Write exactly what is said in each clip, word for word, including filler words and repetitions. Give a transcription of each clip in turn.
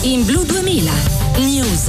in Blu duemila News.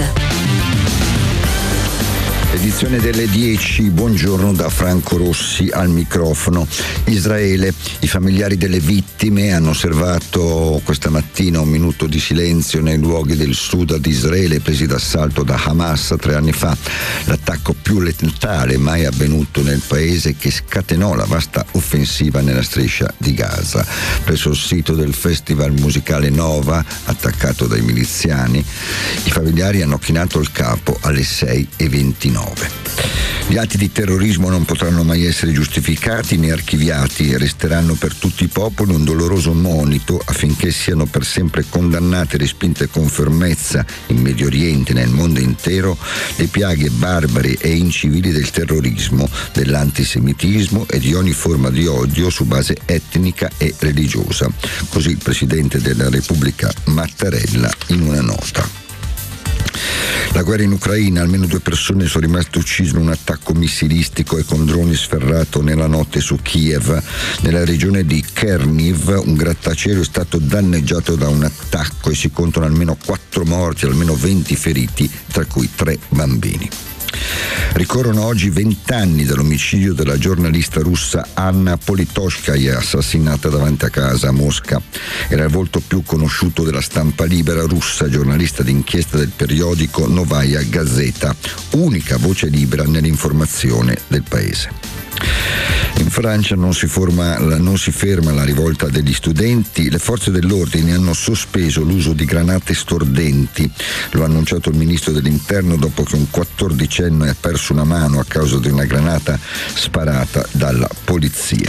Edizione delle dieci, buongiorno da Franco Rossi al microfono. Israele, i familiari delle vittime hanno osservato questa mattina un minuto di silenzio nei luoghi del sud di Israele presi d'assalto da Hamas tre anni fa, l'attacco più letale mai avvenuto nel paese che scatenò la vasta offensiva nella striscia di Gaza. Presso il sito del festival musicale Nova, attaccato dai miliziani, i familiari hanno chinato il capo alle sei e ventinove. Gli atti di terrorismo non potranno mai essere giustificati né archiviati e resteranno per tutti i popoli un doloroso monito affinché siano per sempre condannate e respinte con fermezza in Medio Oriente e nel mondo intero le piaghe barbare e incivili del terrorismo, dell'antisemitismo e di ogni forma di odio su base etnica e religiosa. Così il Presidente della Repubblica Mattarella in una nota. La guerra in Ucraina, almeno due persone sono rimaste uccise in un attacco missilistico e con droni sferrato nella notte su Kiev. Nella regione di Cherniv un grattacielo è stato danneggiato da un attacco e si contano almeno quattro morti e almeno venti feriti, tra cui tre bambini. Ricorrono oggi vent'anni dall'omicidio della giornalista russa Anna Politkovskaya, assassinata davanti a casa a Mosca. Era il volto più conosciuto della stampa libera russa, giornalista d'inchiesta del periodico Novaya Gazeta, unica voce libera nell'informazione del paese. In Francia non si, forma, non si ferma la rivolta degli studenti, le forze dell'ordine hanno sospeso l'uso di granate stordenti. Lo ha annunciato il ministro dell'Interno dopo che un quattordicenne ha perso una mano a causa di una granata sparata dalla polizia.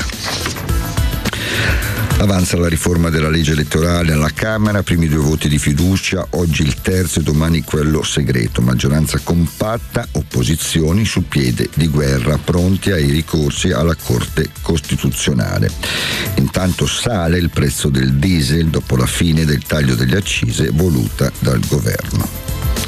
Avanza la riforma della legge elettorale alla Camera, primi due voti di fiducia, oggi il terzo e domani quello segreto. Maggioranza compatta, opposizioni sul piede di guerra, pronti ai ricorsi alla Corte Costituzionale. Intanto sale il prezzo del diesel dopo la fine del taglio delle accise voluta dal governo.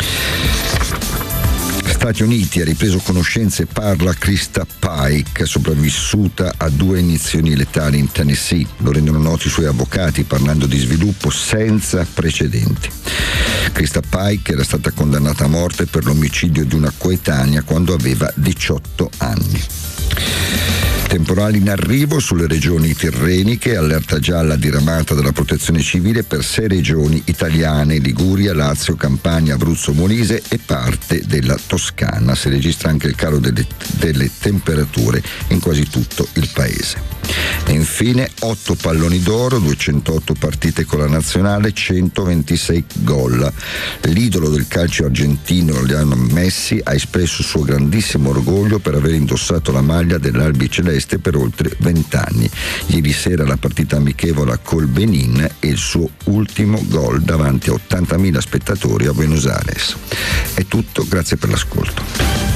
Stati Uniti, ha ripreso conoscenze e parla Krista Pike, sopravvissuta a due iniezioni letali in Tennessee. Lo rendono noti i suoi avvocati parlando di sviluppo senza precedenti. Krista Pike era stata condannata a morte per l'omicidio di una coetanea quando aveva diciotto anni. Temporali in arrivo sulle regioni tirreniche, allerta gialla diramata dalla Protezione Civile per sei regioni italiane: Liguria, Lazio, Campania, Abruzzo, Molise e parte della Toscana. Si registra anche il calo delle, delle temperature in quasi tutto il paese. E infine otto palloni d'oro, duecentootto partite con la nazionale, centoventisei gol. L'idolo del calcio argentino, Lionel Messi, ha espresso il suo grandissimo orgoglio per aver indossato la maglia dell'albiceleste per oltre vent'anni. Ieri sera la partita amichevole col Benin e il suo ultimo gol davanti a ottantamila spettatori a Buenos Aires. È tutto, grazie per l'ascolto.